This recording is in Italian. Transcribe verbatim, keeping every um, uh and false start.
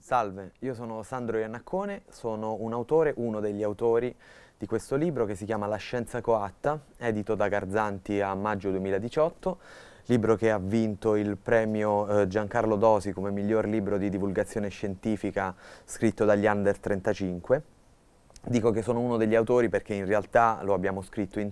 Salve, io sono Sandro Iannaccone, sono un autore, uno degli autori di questo libro che si chiama La scienza coatta, edito da Garzanti a maggio duemiladiciotto, libro che ha vinto il premio eh, Giancarlo Dosi come miglior libro di divulgazione scientifica scritto dagli under trentacinque. Dico che sono uno degli autori perché in realtà lo abbiamo scritto in